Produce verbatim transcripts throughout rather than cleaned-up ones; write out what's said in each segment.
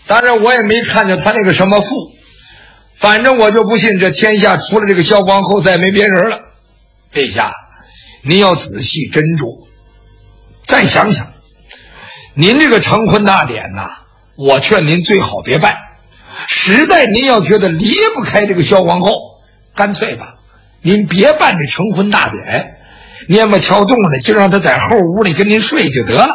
当然我也没看见他那个什么父，反正我就不信这天下除了这个萧皇后再没别人了。陛下，您要仔细斟酌，再想想，您这个成婚大典呐、啊，我劝您最好别办。实在您要觉得离不开这个萧皇后，干脆吧，您别办这成婚大典，蔫么敲动了，就让他在后屋里跟您睡就得了。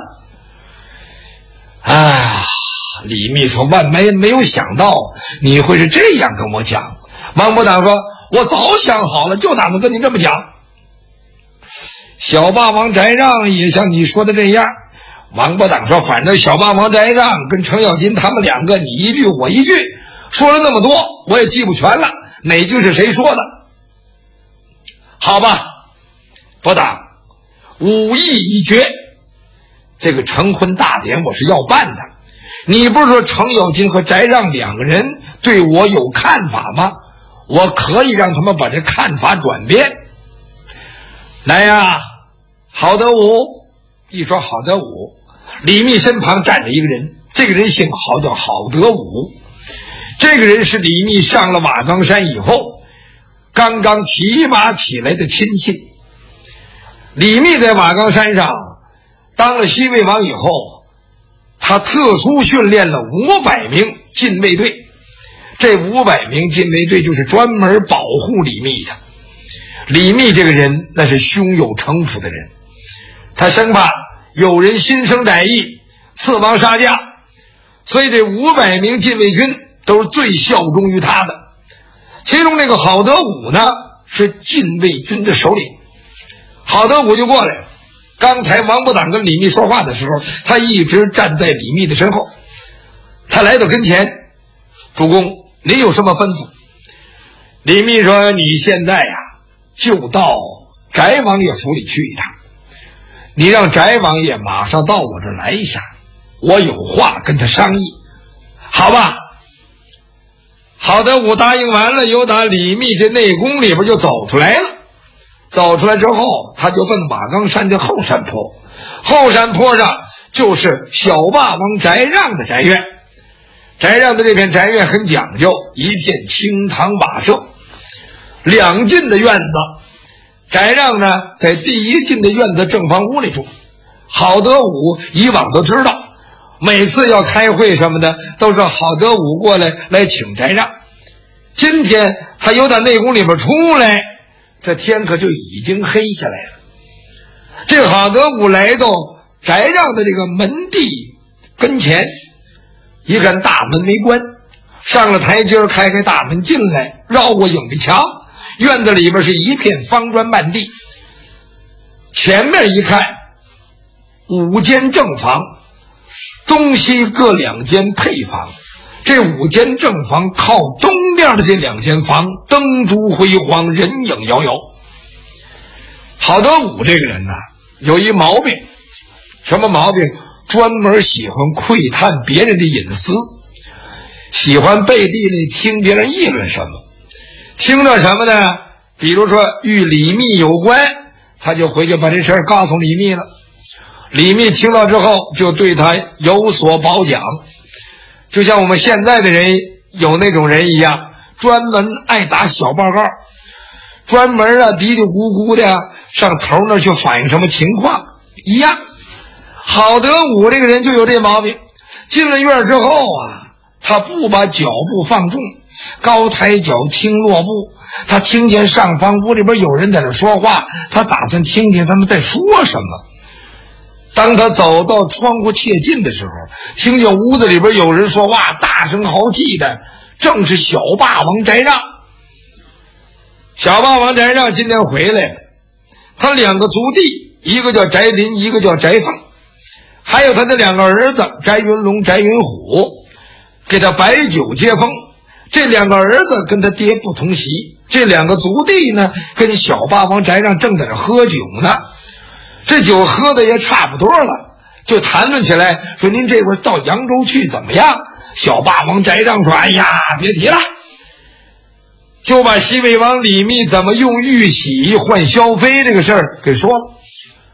啊，李密说万没没有想到你会是这样跟我讲。王伯党说我早想好了，就打算跟你这么讲。小霸王翟让也像你说的这样。王伯党说反正小霸王翟让跟程咬金他们两个你一句我一句，说了那么多我也记不全了，哪句是谁说的。好吧，伯党，武艺已决，这个成婚大典我是要办的。你不是说程咬金和翟让两个人对我有看法吗？我可以让他们把这看法转变。来呀，郝德武。一说郝德武，李密身旁站着一个人，这个人姓郝，叫郝德武。这个人是李密上了瓦岗山以后刚刚提拔起来的亲信。李密在瓦岗山上当了西魏王以后，他特殊训练了五百名禁卫队，这五百名禁卫队就是专门保护李密的。李密这个人那是胸有城府的人，他生怕有人心生歹意，刺王杀驾，所以这五百名禁卫军都是最效忠于他的。其中这个郝德武呢，是禁卫军的首领。郝德武就过来了，刚才王伯党跟李密说话的时候，他一直站在李密的身后。他来到跟前，主公，您有什么吩咐？李密说，你现在呀、啊，就到翟王爷府里去一趟，你让翟王爷马上到我这儿来一下，我有话跟他商议，好吧？郝德武答应完了，又打李密这内宫里边就走出来了。走出来之后，他就奔瓦岗山的后山坡，后山坡上就是小霸王翟让的宅院。翟让的这片宅院很讲究，一片青堂瓦舍，两进的院子。翟让呢，在第一进的院子正房屋里住。郝德武以往都知道，每次要开会什么的，都是郝德武过来来请翟让。今天他由他内宫里边出来，这天可就已经黑下来了。这郝德武来到翟让的这个门第跟前，一看大门没关，上了台阶开开大门进来，绕过影壁墙，院子里边是一片方砖漫地。前面一看，五间正房，东西各两间配房。这五间正房靠东边的这两间房灯烛辉煌，人影摇摇。郝德武这个人呢、啊，有一毛病，什么毛病？专门喜欢窥探别人的隐私，喜欢背地里听别人议论什么。听到什么呢？比如说与李密有关，他就回去把这事儿告诉李密了。李密听到之后就对他有所褒奖，就像我们现在的人有那种人一样，专门爱打小报告，专门啊嘀嘀咕咕的上头那去反映什么情况一样。郝德武这个人就有这毛病，进了院之后啊，他不把脚步放重，高抬脚听落步。他听见上房屋里边有人在那说话，他打算听听他们在说什么。当他走到窗户切近的时候，听见屋子里边有人说话，大声豪气的正是小霸王翟让。小霸王翟让今天回来了，他两个族弟，一个叫翟林，一个叫翟凤，还有他的两个儿子翟云龙、翟云虎，给他摆酒接风。这两个儿子跟他爹不同席，这两个族弟呢，跟小霸王翟让正在这喝酒呢。这酒喝的也差不多了，就谈论起来，说您这会儿到扬州去怎么样？小霸王翟让说，哎呀，别提了，就把西魏王李密怎么用玉玺换萧妃这个事儿给说了。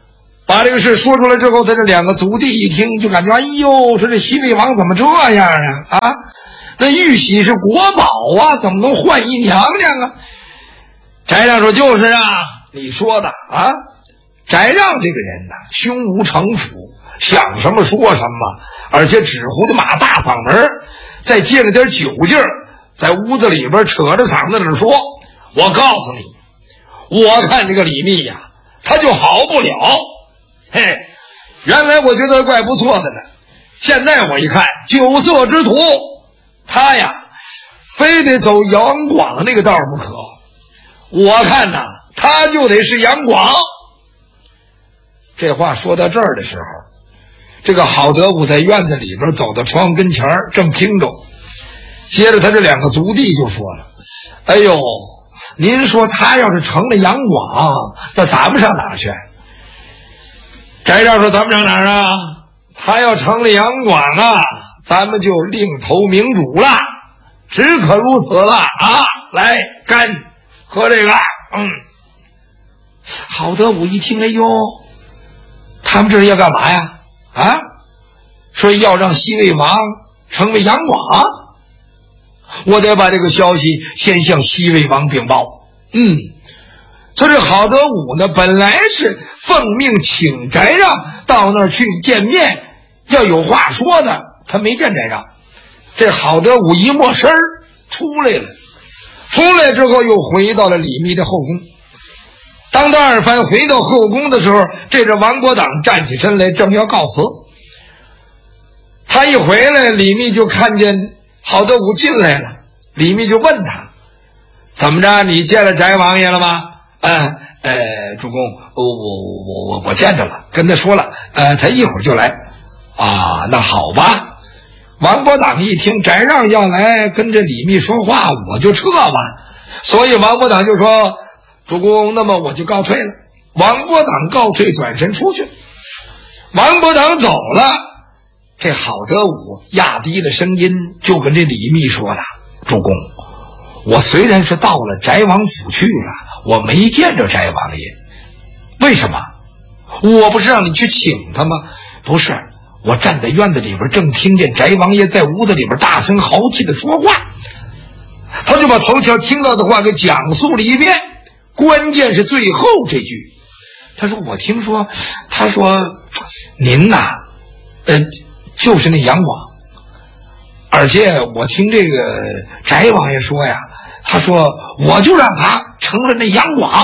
把这个事说出来之后，他这两个族弟一听，就感觉哎呦，说这西魏王怎么这样啊？啊，那玉玺是国宝啊，怎么能换一娘娘啊？翟让说就是啊，你说的啊。翟让这个人呢，胸无城府，想什么说什么，而且纸糊的马大嗓门，再借了点酒劲儿，在屋子里边扯着嗓子那说：“我告诉你，我看这个李密呀，他就好不了。嘿，原来我觉得怪不错的呢，现在我一看酒色之徒，他呀，非得走杨广那个道不可。我看呐，他就得是杨广。”这话说到这儿的时候，这个郝德武在院子里边走到窗户跟前儿，正听着。接着他这两个族弟就说了：“哎呦，您说他要是成了杨广，那咱们上哪儿去？”翟让说：“咱们上哪儿啊？他要成了杨广啊，咱们就另投明主了，只可如此了啊！来，干，喝这个。”嗯，郝德武一听，哎呦，他们这是要干嘛呀？啊，说要让西魏王成为杨广，我得把这个消息先向西魏王禀报。嗯，所以这郝德武呢，本来是奉命请翟让到那儿去见面，要有话说的，他没见翟让。这郝德武一抹身出来了，出来之后又回到了李密的后宫。当他二番回到后宫的时候，这个王国党站起身来，正要告辞。他一回来，李密就看见郝德武进来了。李密就问他：“怎么着？你见了翟王爷了吗？”“呃呃，主公，我我我我我见着了，跟他说了，呃，他一会儿就来。”“啊，那好吧。”王国党一听翟让要来跟这李密说话，我就撤吧。所以王国党就说：“主公，那么我就告退了。”王国党告退，转身出去。王国党走了，这郝德武压低了声音，就跟这李密说了：“主公，我虽然是到了翟王府去了，我没见着翟王爷。为什么？我不是让你去请他吗？不是，我站在院子里边，正听见翟王爷在屋子里边大声豪气的说话。”他就把头前听到的话给讲述了一遍，关键是最后这句，他说：“我听说，他说您呐，呃，就是那杨广，而且我听这个翟王爷说呀，他说我就让他成了那杨广。”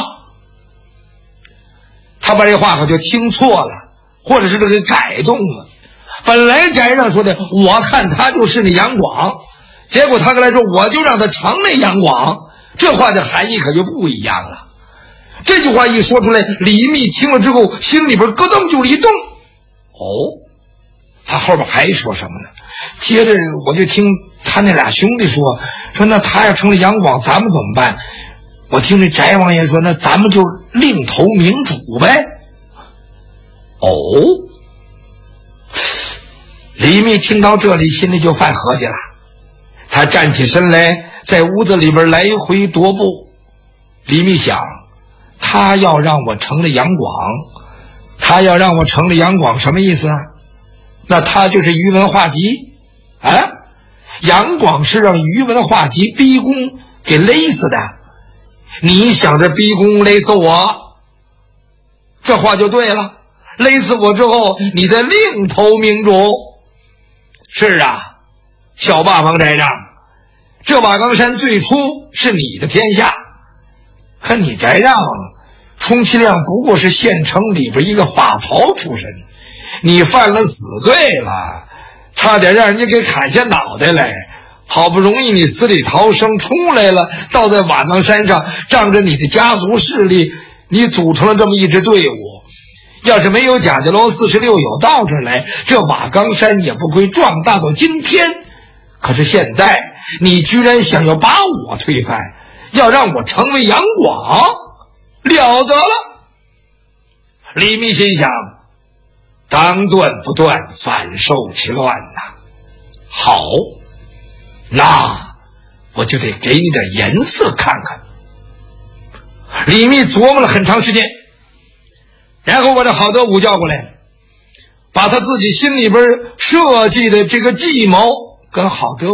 他把这话可就听错了，或者是这个改动了。本来翟让说的，我看他就是那杨广，结果他跟来说，我就让他成那杨广，这话的含义可就不一样了。这句话一说出来，李密听了之后，心里边咯噔就一动。哦，他后边还说什么呢？接着我就听他那俩兄弟说说那他要成了杨广，咱们怎么办？我听这翟王爷说，那咱们就另投明主呗。哦，李密听到这里，心里就犯合计了。他站起身来，在屋子里边来回踱步。李密想，他要让我成了杨广，他要让我成了杨广，什么意思啊？那他就是宇文化及啊！杨广是让宇文化及逼宫给勒死的。你想着逼宫勒死我，这话就对了。勒死我之后，你再另投明主。是啊，小霸王翟让，这瓦岗山最初是你的天下，可你翟让充其量不过是县城里边一个法曹出身，你犯了死罪了，差点让人家给砍下脑袋来。好不容易你死里逃生出来了，倒在瓦岗山上，仗着你的家族势力，你组成了这么一支队伍。要是没有贾家楼四十六友到这儿来，这瓦岗山也不会壮大到今天。可是现在你居然想要把我推翻，要让我成为杨广，了得了。李密心想，当断不断，反受其乱呐。好，那我就得给你点颜色看看。李密琢磨了很长时间， 然后把这郝德武叫过来，把他自己心里边设计的这个计谋跟郝德